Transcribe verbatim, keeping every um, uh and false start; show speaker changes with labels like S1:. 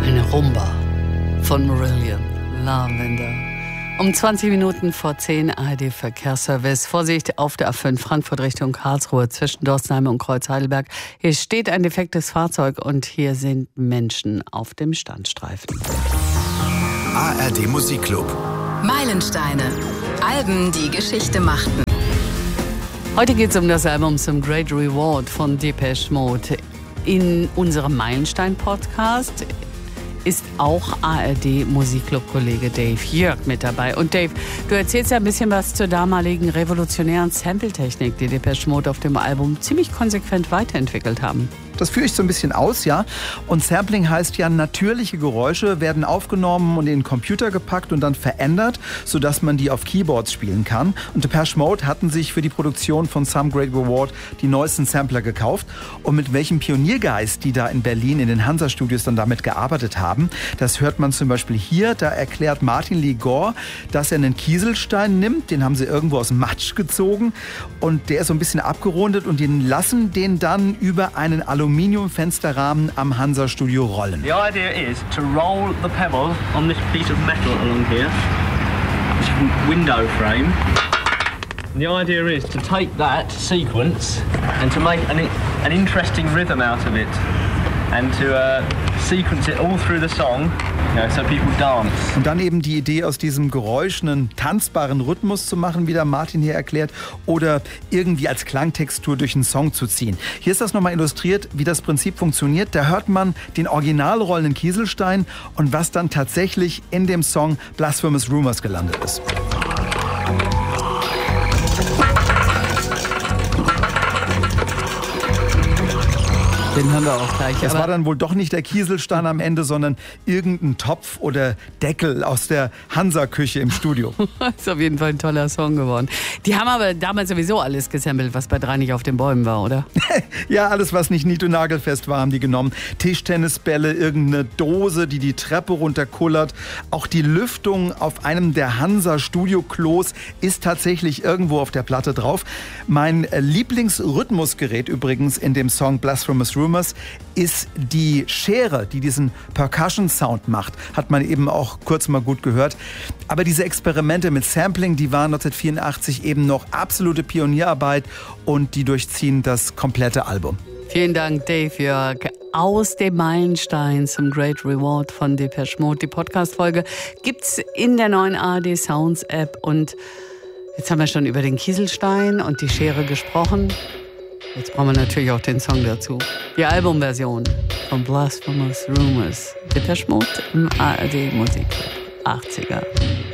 S1: Eine Rumba von Marillion, Lavender. Um zwanzig Minuten vor zehn, A R D-Verkehrsservice. Vorsicht auf der A fünf Frankfurt Richtung Karlsruhe zwischen Dorstenheim und Kreuz-Heidelberg. Hier steht ein defektes Fahrzeug und hier sind Menschen auf dem Standstreifen.
S2: A R D Musikclub.
S3: Meilensteine. Alben, die Geschichte machten.
S1: Heute geht es um das Album Some Great Reward von Depeche Mode. In unserem Meilenstein-Podcast ist auch A R D-Musikclub-Kollege Dave Jörg mit dabei. Und Dave, du erzählst ja ein bisschen was zur damaligen revolutionären Sample-Technik, die Depeche Mode auf dem Album ziemlich konsequent weiterentwickelt haben.
S4: Das führe ich so ein bisschen aus, ja. Und Sampling heißt ja, natürliche Geräusche werden aufgenommen und in den Computer gepackt und dann verändert, sodass man die auf Keyboards spielen kann. Und Depeche Mode hatten sich für die Produktion von Some Great Reward die neuesten Sampler gekauft. Und mit welchem Pioniergeist die da in Berlin in den Hansa-Studios dann damit gearbeitet haben, das hört man zum Beispiel hier. Da erklärt Martin Lee Gore, dass er einen Kieselstein nimmt, den haben sie irgendwo aus Matsch gezogen und der ist so ein bisschen abgerundet und den lassen den dann über einen Aluminium Aluminiumfensterrahmen am Hansa-Studio rollen.
S5: The idea is to roll the pebble on this piece of metal along here, this window frame. And the idea is to take that sequence and to make an, an interesting rhythm out of it and to uh, sequence it all through the song, you know, so people dance.
S4: Und dann eben die Idee, aus diesem Geräusch einen tanzbaren Rhythmus zu machen, wie der Martin hier erklärt, oder irgendwie als Klangtextur durch einen Song zu ziehen. Hier ist das nochmal illustriert, wie das Prinzip funktioniert. Da hört man den original rollenden Kieselstein und was dann tatsächlich in dem Song Blasphemous Rumors gelandet ist.
S1: Den haben wir auch gleich.
S4: Das war dann wohl doch nicht der Kieselstein am Ende, sondern irgendein Topf oder Deckel aus der Hansa-Küche im Studio.
S1: Ist auf jeden Fall ein toller Song geworden. Die haben aber damals sowieso alles gesampelt, was bei drei nicht auf den Bäumen war, oder?
S4: Ja, alles, was nicht nied- und nagelfest war, haben die genommen. Tischtennisbälle, irgendeine Dose, die die Treppe runterkullert. Auch die Lüftung auf einem der Hansa-Studio-Klos ist tatsächlich irgendwo auf der Platte drauf. Mein Lieblingsrhythmusgerät übrigens in dem Song Blasphemous Rumors ist die Schere, die diesen Percussion-Sound macht. Hat man eben auch kurz mal gut gehört. Aber diese Experimente mit Sampling, die waren neunzehnhundertvierundachtzig eben noch absolute Pionierarbeit und die durchziehen das komplette Album.
S1: Vielen Dank, Dave Jörg. Aus dem Meilenstein Some Great Reward von Depeche Mode. Die Podcast-Folge gibt's in der neuen A R D Sounds App. Und jetzt haben wir schon über den Kieselstein und die Schere gesprochen. Jetzt brauchen wir natürlich auch den Song dazu. Die Albumversion von Blasphemous Rumors. Depeche Mode im A R D Musikclub achtziger.